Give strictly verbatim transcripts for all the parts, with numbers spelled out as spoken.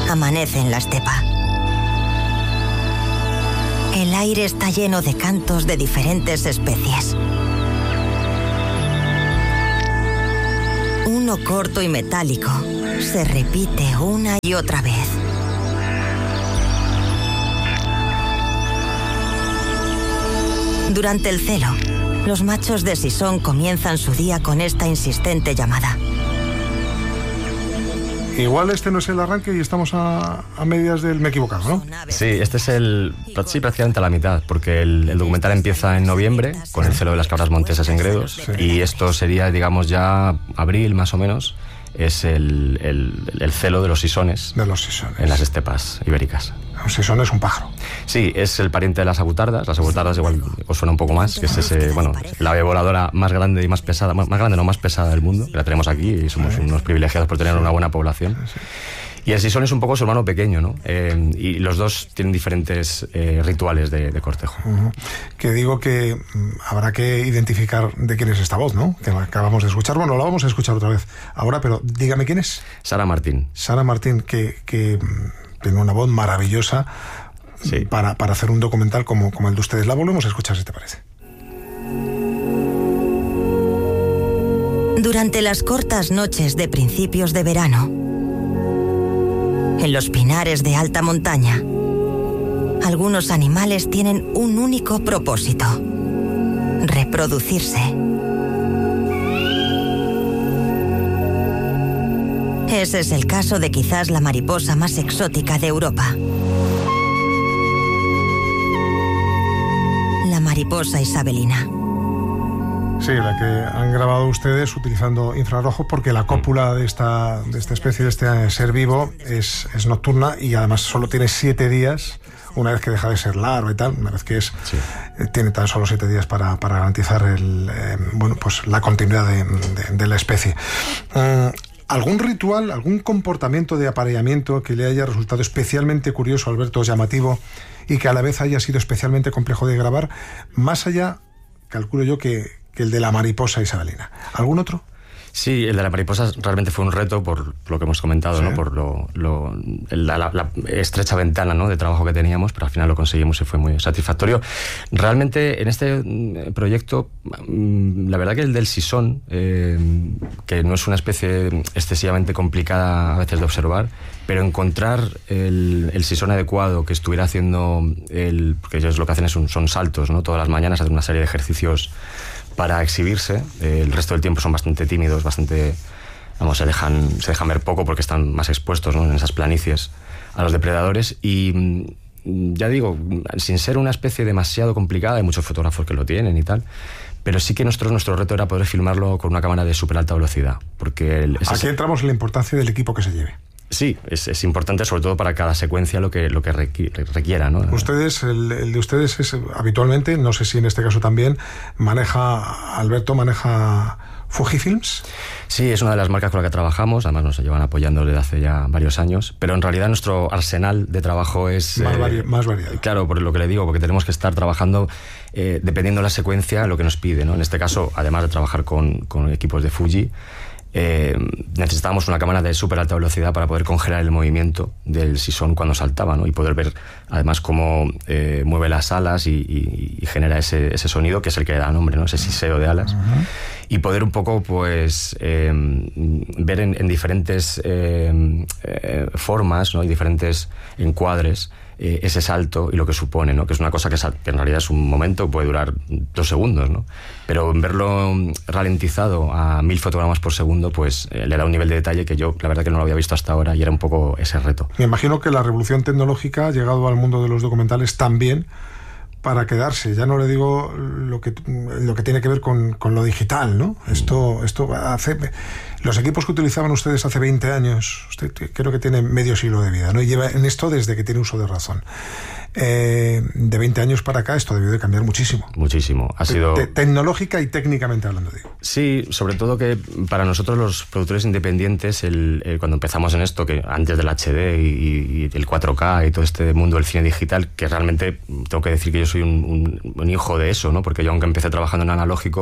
amanece en la estepa. El aire está lleno de cantos de diferentes especies. Uno corto y metálico se repite una y otra vez. Durante el celo, los machos de sisón comienzan su día con esta insistente llamada. Igual este no es el arranque y estamos a, a medias del... Me he equivocado, ¿no? Sí, este es el... Sí, prácticamente a la mitad, porque el, el documental empieza en noviembre, con el celo de las cabras monteses en Gredos, sí. Y esto sería, digamos, ya abril más o menos, es el, el, el celo de los sisones. De los sisones. En las estepas ibéricas. Un sisón es un pájaro. Sí, es el pariente de las agutardas. Las agutardas igual os suena un poco más, que es ese, bueno, la ave voladora más grande y más pesada, más, más grande, no más pesada del mundo, que la tenemos aquí y somos sí. unos privilegiados por tener sí. una buena población. Sí. Y el sisón es un poco su hermano pequeño, ¿no? Eh, y los dos tienen diferentes eh, rituales de, de cortejo. Uh-huh. Que digo que habrá que identificar de quién es esta voz, ¿no? Que acabamos de escuchar. Bueno, la vamos a escuchar otra vez ahora, pero dígame quién es. Sara Martín. Sara Martín, que... que tiene una voz maravillosa sí. para, para hacer un documental como, como el de ustedes. La volvemos a escuchar, si te parece. Durante las cortas noches de principios de verano, en los pinares de alta montaña, algunos animales tienen un único propósito: reproducirse. Ese es el caso de quizás la mariposa más exótica de Europa. La mariposa isabelina. Sí, la que han grabado ustedes utilizando infrarrojos, porque la cópula de esta, de esta especie, de este ser vivo, es, es nocturna y además solo tiene siete días, una vez que deja de ser larva y tal, una vez que es sí. eh, tiene tan solo siete días para, para garantizar el, eh, bueno, pues la continuidad de, de, de la especie. Um, ¿Algún ritual, algún comportamiento de apareamiento que le haya resultado especialmente curioso, Alberto, llamativo, y que a la vez haya sido especialmente complejo de grabar, más allá, calculo yo, que, que el de la mariposa isabelina? ¿Algún otro? Sí, el de la mariposa realmente fue un reto por lo que hemos comentado, sí. ¿no? Por lo, lo, la, la, la estrecha ventana, ¿no? de trabajo que teníamos, pero al final lo conseguimos y fue muy satisfactorio. Realmente en este proyecto, la verdad que el del sisón, eh, que no es una especie excesivamente complicada a veces de observar, pero encontrar el, el sisón adecuado que estuviera haciendo, el, porque ellos lo que hacen es un, son saltos, ¿no? Todas las mañanas hacen una serie de ejercicios para exhibirse. Eh, el resto del tiempo son bastante tímidos, bastante, vamos, se dejan, se dejan ver poco porque están más expuestos, ¿no? en esas planicies a los depredadores. Y ya digo, sin ser una especie demasiado complicada, hay muchos fotógrafos que lo tienen y tal, pero sí que nosotros, nuestro reto era poder filmarlo con una cámara de súper alta velocidad. Porque el, Aquí entramos en la importancia del equipo que se lleve. Sí, es, es importante, sobre todo para cada secuencia, lo que, lo que requiera, ¿no? Ustedes, el, el de ustedes es habitualmente, no sé si en este caso también, maneja, Alberto, maneja Fujifilms. Sí, es una de las marcas con la que trabajamos, además nos llevan apoyando desde hace ya varios años, pero en realidad nuestro arsenal de trabajo es... Más, vari eh, más variado. Claro, por lo que le digo, porque tenemos que estar trabajando eh, dependiendo de la secuencia, lo que nos pide, ¿no? En este caso, además de trabajar con, con equipos de Fuji, Eh, necesitábamos una cámara de súper alta velocidad para poder congelar el movimiento del sisón cuando saltaba, ¿no? Y poder ver además cómo eh, mueve las alas y, y, y genera ese, ese sonido que es el que le da nombre, ¿no? Ese siseo de alas. Uh-huh. Y poder un poco pues eh, ver en, en diferentes eh, eh, formas, ¿no? Y diferentes encuadres eh, ese salto y lo que supone, ¿no? Que es una cosa que, que en realidad es un momento que puede durar dos segundos, ¿no? Pero verlo ralentizado a mil fotogramas por segundo, pues eh, le da un nivel de detalle que yo, la verdad, que no lo había visto hasta ahora y era un poco ese reto. Me imagino que la revolución tecnológica ha llegado al mundo de los documentales también para quedarse. Ya no le digo lo que, lo que tiene que ver con, con lo digital, ¿no? Mm. Esto, esto hace... Los equipos que utilizaban ustedes hace veinte años, usted creo que tiene medio siglo de vida, ¿no? Y lleva en esto desde que tiene uso de razón. Eh, de veinte años para acá esto debió de cambiar muchísimo. Muchísimo. Ha sido... Te tecnológica y técnicamente hablando, digo. Sí, sobre todo que para nosotros los productores independientes, el, el, cuando empezamos en esto, que antes del H D y, y el cuatro K y todo este mundo del cine digital, que realmente tengo que decir que yo soy un, un, un hijo de eso, ¿no? Porque yo, aunque empecé trabajando en analógico,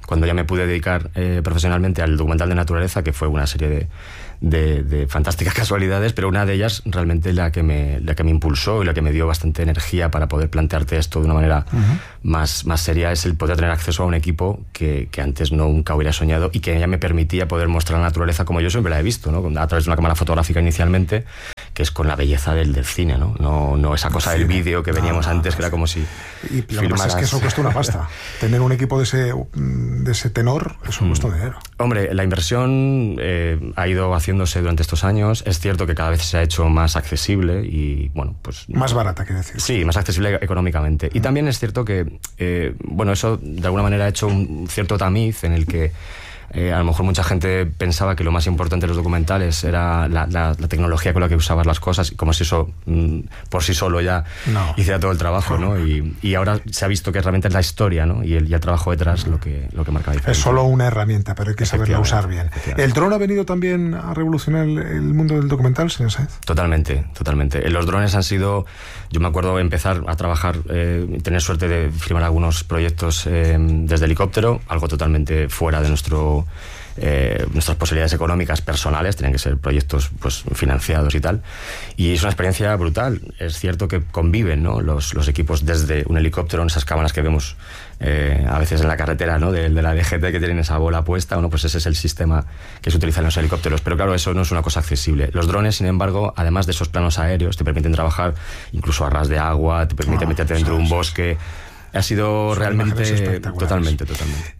cuando ya me pude dedicar eh, profesionalmente al documental de naturaleza, que fue una serie de, de, de fantásticas casualidades, pero una de ellas realmente la que, me, la que me impulsó y la que me dio bastante energía para poder plantearte esto de una manera uh-huh. más, más seria, es el poder tener acceso a un equipo que, que antes no, nunca hubiera soñado y que ya me permitía poder mostrar la naturaleza como yo siempre la he visto, ¿no? A través de una cámara fotográfica inicialmente, que es con la belleza del, del cine, ¿no? No, no esa cosa del vídeo que veníamos no, no, antes, no, que era como si y lo que pasa es que eso cuesta una pasta. Tener un equipo de ese, de ese tenor, eso cuesta dinero. Hombre, la inversión eh, ha ido haciéndose durante estos años. Es cierto que cada vez se ha hecho más accesible y, bueno, pues... Más barata, quiere decir. Sí, más accesible económicamente. Y también es cierto que, eh, bueno, eso de alguna manera ha hecho un cierto tamiz en el que Eh, a lo mejor mucha gente pensaba que lo más importante de los documentales era la, la, la tecnología con la que usabas las cosas, como si eso mm, por sí solo ya no. hiciera todo el trabajo, ¿no? Y, y ahora se ha visto que realmente es la historia, ¿no? Y el, y el trabajo detrás lo que, lo que marca la diferencia. Es solo una herramienta, pero hay que saberla usar bien. ¿El dron ha venido también a revolucionar el, el mundo del documental, señor Sáenz? Totalmente, totalmente. Los drones han sido... Yo me acuerdo empezar a trabajar, eh, tener suerte de filmar algunos proyectos eh, desde helicóptero, algo totalmente fuera de nuestro... Eh, nuestras posibilidades económicas personales, tenían que ser proyectos pues financiados y tal, y es una experiencia brutal. Es cierto que conviven, ¿no? los, los equipos desde un helicóptero, en esas cámaras que vemos eh, a veces en la carretera, ¿no? de, de la D G T, que tienen esa bola puesta, bueno, pues ese es el sistema que se utiliza en los helicópteros, pero claro, eso no es una cosa accesible. Los drones, sin embargo, además de esos planos aéreos, te permiten trabajar incluso a ras de agua, te permiten oh, meterte dentro de un bosque. Ha sido Son realmente totalmente, totalmente.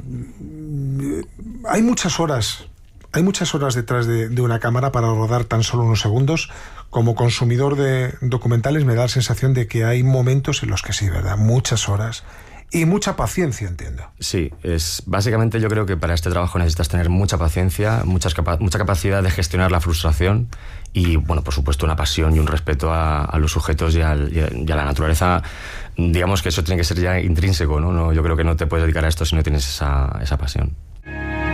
Hay muchas horas, hay muchas horas detrás de, de una cámara para rodar tan solo unos segundos. Como consumidor de documentales me da la sensación de que hay momentos en los que sí, ¿verdad? Muchas horas. Y mucha paciencia, entiendo. Sí, es básicamente yo creo que para este trabajo necesitas tener mucha paciencia, muchas capa- mucha capacidad de gestionar la frustración y, bueno, por supuesto, una pasión y un respeto a, a los sujetos y, al, y, a, y a la naturaleza. Digamos que eso tiene que ser ya intrínseco, ¿no? No, yo creo que no te puedes dedicar a esto si no tienes esa, esa pasión.